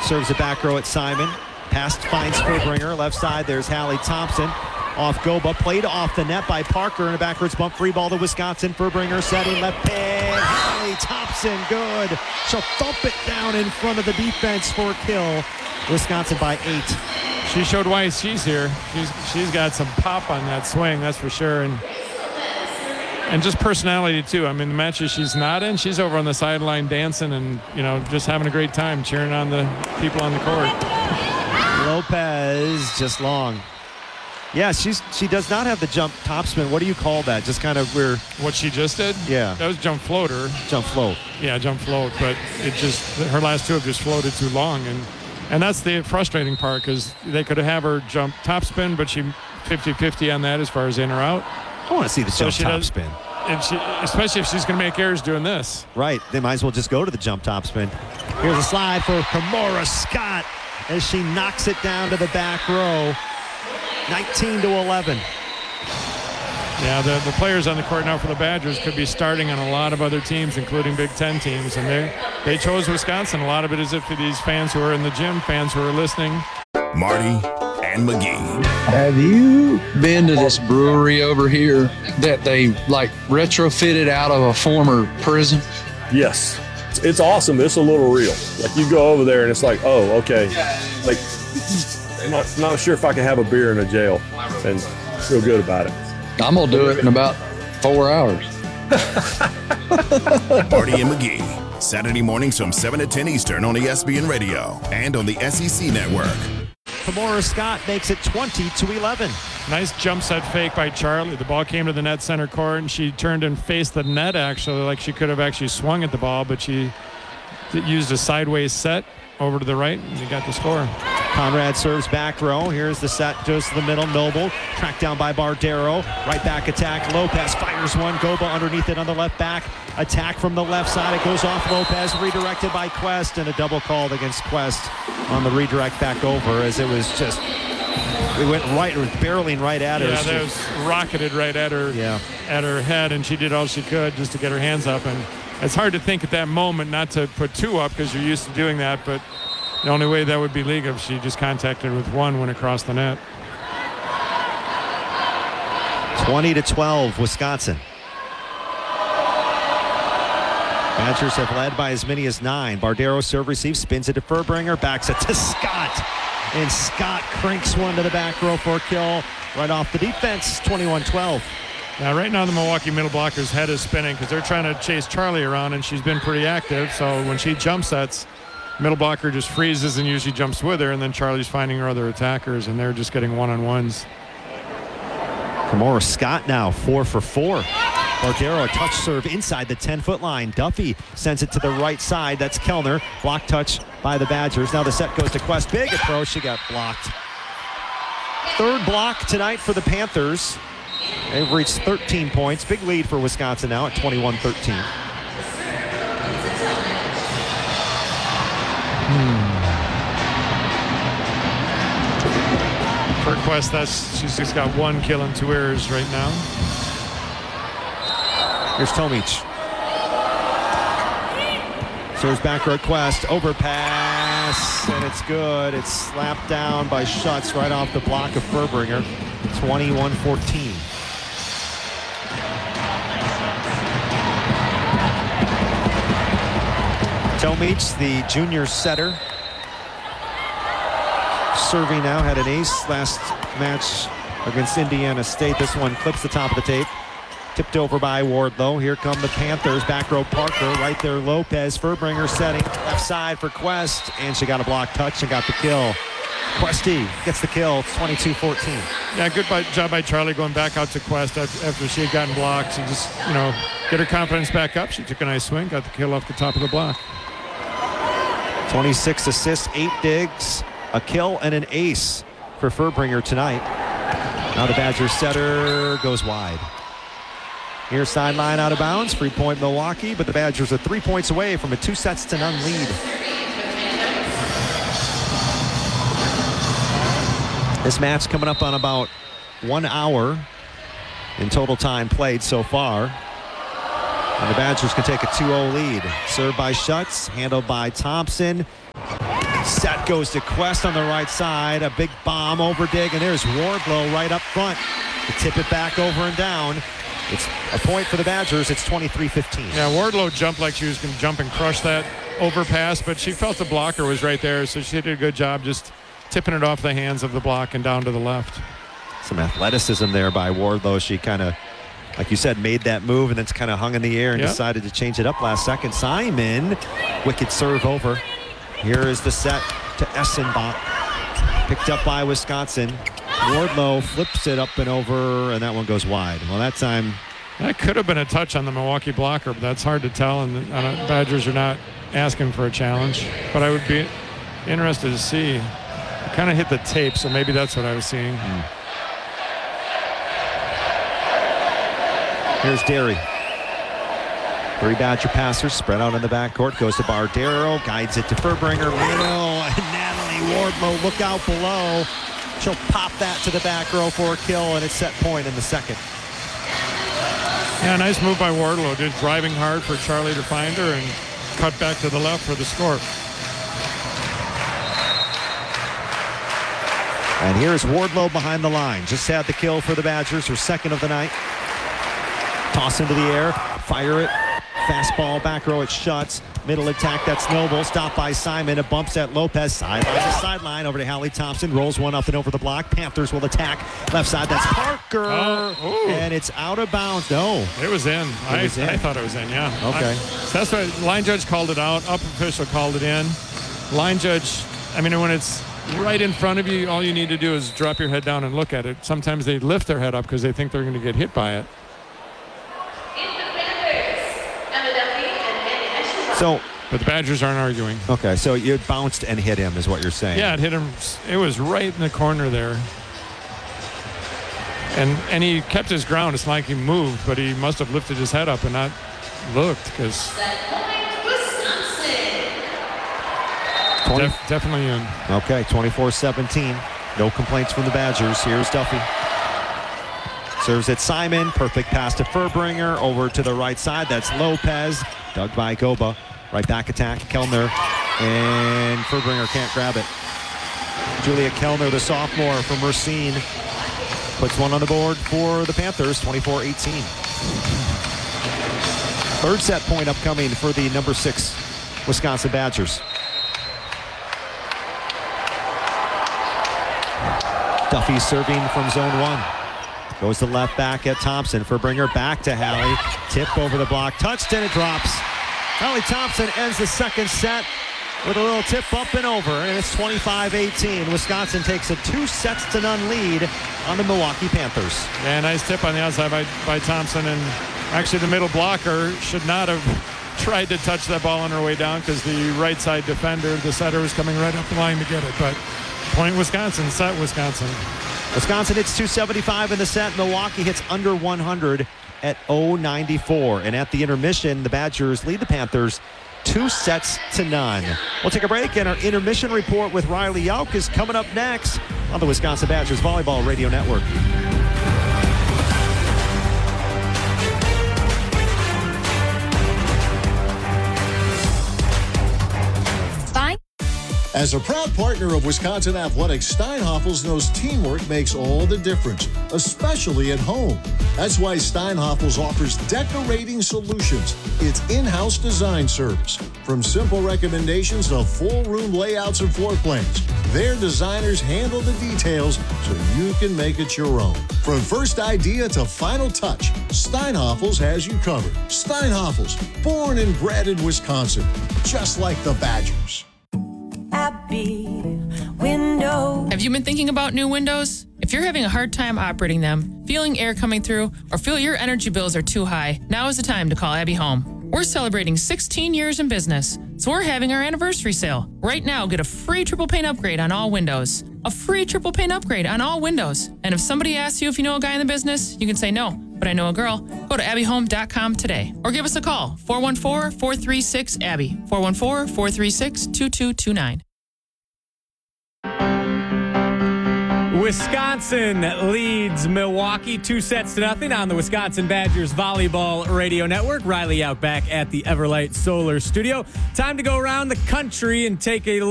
Serves the back row at Simon. Pass finds Furbringer. Left side, there's Hallie Thompson. Off Goba. Played off the net by Parker. And a backwards bump free ball to Wisconsin. Furbringer setting left pin. Hallie Thompson, good. She'll thump it down in front of the defense for a kill. Wisconsin by 8. She showed why she's here. She's got some pop on that swing, that's for sure. And just personality, too. I mean, the matches she's not in, she's over on the sideline dancing and, just having a great time cheering on the people on the court. Lopez just long. Yeah, she does not have the jump topspin. What do you call that? Just kind of where... What she just did? Yeah. That was jump floater. Jump float. Yeah, jump float. But her last two have just floated too long. And that's the frustrating part because they could have her jump topspin, but she 50-50 on that as far as in or out. I want to see the jump topspin. And especially if she's going to make errors doing this. Right. They might as well just go to the jump topspin. Here's a slide for Kimora Scott as she knocks it down to the back row. 19-11. Yeah, the players on the court now for the Badgers could be starting on a lot of other teams, including Big Ten teams, and they chose Wisconsin. A lot of it is for these fans who are in the gym, fans who are listening. Marty and McGee. Have you been to this brewery over here that they retrofitted out of a former prison? Yes. It's awesome. It's a little real. Like you go over there and it's like, oh, okay. Like I'm not sure if I can have a beer in a jail and feel good about it. I'm going to do it in about 4 hours. Marty and McGee, Saturday mornings from 7 to 10 Eastern on ESPN Radio and on the SEC Network. Kimora Scott makes it 20-11. Nice jump set fake by Charlie. The ball came to the net center court, and she turned and faced the net, actually, like she could have actually swung at the ball, but she used a sideways set over to the right, and she got the score. Conrad serves back row. Here's the set, goes to the middle. Noble tracked down by Bardero. Right back attack. Lopez fires one. Goba underneath it on the left back. Attack from the left side. It goes off Lopez. Redirected by Quest, and a double called against Quest on the redirect back over as it was just... It went right, it was barreling right at her. Yeah, that was rocketed right at her, at her head, and she did all she could just to get her hands up. And it's hard to think at that moment not to put two up because you're used to doing that, but the only way that would be legal if she just contacted with one when it crossed the net. 20-12, Wisconsin. Badgers have led by as many as 9. Bardero serve receive, spins it to Furbringer, backs it to Scott. And Scott cranks one to the back row for a kill right off the defense, 21-12. Now, right now the Milwaukee middle blocker's head is spinning because they're trying to chase Charlie around, and she's been pretty active. So when she jump sets, middle blocker just freezes and usually jumps with her, and then Charlie's finding her other attackers, and they're just getting one-on-ones. Kimora Scott now 4 for 4. Bardero a touch serve inside the 10-foot line. Duffy sends it to the right side. That's Kellner. Block touch by the Badgers. Now the set goes to Quest. Big approach. She got blocked. Third block tonight for the Panthers. They've reached 13 points. Big lead for Wisconsin now at 21-13. For Quest, she's just got 1 kill and 2 errors right now. Here's Tomic. Serves back row Quest. Overpass, and it's good. It's slapped down by Schutz right off the block of Furbringer. 21-14. Tomic, the junior setter. Serving now, had an ace last match against Indiana State. This one clips the top of the tape. Tipped over by Wardlow. Here come the Panthers. Back row Parker. Right there Lopez. Furbringer setting left side for Quest. And she got a block touch and got the kill. Questy gets the kill. It's 22-14. Yeah, good job by Charlie going back out to Quest after she had gotten blocked. She just, get her confidence back up. She took a nice swing. Got the kill off the top of the block. 26 assists, 8 digs, a kill, and an ace for Furbringer tonight. Now the Badgers setter goes wide. Here's sideline out of bounds. Free point Milwaukee, but the Badgers are 3 points away from a 2-0 lead. This match coming up on about 1 hour in total time played so far. And the Badgers can take a 2-0 lead. Served by Schutz, handled by Thompson. Set goes to Quest on the right side. A big bomb over Dig, and there's Wardlow right up front to tip it back over and down. It's a point for the Badgers. It's 23-15. Yeah, Wardlow jumped like she was going to jump and crush that overpass, but she felt the blocker was right there, so she did a good job just tipping it off the hands of the block and down to the left. Some athleticism there by Wardlow. She kind of, like you said, made that move and then kind of hung in the air and decided to change it up last second. Simon, wicked serve over. Here is the set to Essenbach. Picked up by Wisconsin. Wardlow flips it up and over, and that one goes wide. Well, that time... That could have been a touch on the Milwaukee blocker, but that's hard to tell, and the Badgers are not asking for a challenge. But I would be interested to see. It kind of hit the tape, so maybe that's what I was seeing. Here's Derry. 3 Badger passers spread out in the backcourt. Goes to Bardero, guides it to Furbringer, middle, and Natalie Wardlow, look out below. She'll pop that to the back row for a kill, and it's set point in the second. Yeah, nice move by Wardlow. Just driving hard for Charlie to find her and cut back to the left for the score. And here's Wardlow behind the line. Just had the kill for the Badgers, her second of the night. Toss into the air, fire it. Fastball back row, it shuts. Middle attack, that's Noble. Stopped by Simon. It bumps at Lopez. Sideline to sideline. Over to Hallie Thompson. Rolls one up and over the block. Panthers will attack. Left side, that's Parker. And it's out of bounds. No. It was in. I thought it was in, yeah. Okay. That's why line judge called it out. Up official called it in. Line judge, I mean, when it's right in front of you, all you need to do is drop your head down and look at it. Sometimes they lift their head up because they think they're going to get hit by it. So, but the Badgers aren't arguing. Okay, so it bounced and hit him is what you're saying. Yeah, it hit him. It was right in the corner there. And he kept his ground. It's like he moved, but he must have lifted his head up and not looked because definitely in. Okay, 24-17. No complaints from the Badgers. Here's Duffy. Serves it Simon. Perfect pass to Furbringer. Over to the right side. That's Lopez. Dug by Goba. Right back attack. Kellner. And Furbringer can't grab it. Julia Kellner, the sophomore from Racine, puts one on the board for the Panthers. 24-18. Third set point upcoming for the number 6 Wisconsin Badgers. Duffy serving from zone 1. Goes to left back at Thompson. Furbringer back to Hallie. Tip over the block. Touched and it drops. Hallie Thompson ends the second set with a little tip up and over. And it's 25-18. Wisconsin takes a 2-0 lead on the Milwaukee Panthers. Yeah, nice tip on the outside by Thompson. And actually the middle blocker should not have tried to touch that ball on her way down because the right side defender, the setter, was coming right up the line to get it. But point Wisconsin, set Wisconsin. Wisconsin hits 275 in the set. Milwaukee hits under 100 at 094. And at the intermission, the Badgers lead the Panthers 2-0. We'll take a break, and our intermission report with Riley Yauk is coming up next on the Wisconsin Badgers Volleyball Radio Network. As a proud partner of Wisconsin Athletics, Steinhoffels knows teamwork makes all the difference, especially at home. That's why Steinhoffels offers decorating solutions, its in-house design service. From simple recommendations to full room layouts and floor plans, their designers handle the details so you can make it your own. From first idea to final touch, Steinhoffels has you covered. Steinhoffels, born and bred in Wisconsin, just like the Badgers. Abby Windows. Have you been thinking about new windows? If you're having a hard time operating them, feeling air coming through, or feel your energy bills are too high, now is the time to call Abby Home. We're celebrating 16 years in business, so we're having our anniversary sale. Right now, get a free triple pane upgrade on all windows. A free triple pane upgrade on all windows. And if somebody asks you if you know a guy in the business, you can say no, but I know a girl. Go to abbyhome.com today or give us a call, 414-436-ABBY, 414-436-2229. Wisconsin leads Milwaukee 2-0 on the Wisconsin Badgers Volleyball Radio Network. Riley out back at the Everlight Solar Studio. Time to go around the country and take a